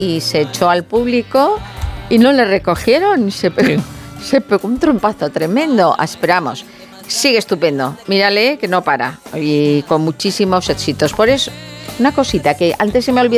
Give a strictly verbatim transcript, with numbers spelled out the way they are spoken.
y se echó al público y no le recogieron. Se pegó, sí. se pegó un trompazo tremendo. Esperamos. Sigue estupendo. Mírale que no para. Y con muchísimos éxitos. Por eso, una cosita que antes se me olvidó.